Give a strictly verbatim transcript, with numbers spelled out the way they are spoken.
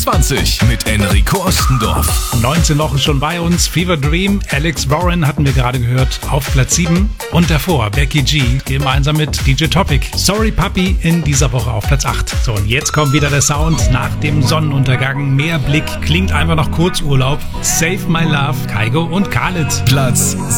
zwanzig mit Enrico Ostendorf. neunzehn Wochen schon bei uns. Fever Dream, Alex Warren hatten wir gerade gehört, auf Platz sieben. Und davor Becky G, gemeinsam mit D J Topic. Sorry Puppy in dieser Woche auf Platz acht. So, und jetzt kommt wieder der Sound nach dem Sonnenuntergang. Mehr Blick, klingt einfach nach Kurzurlaub. Save My Love, Kygo und Khaled. Platz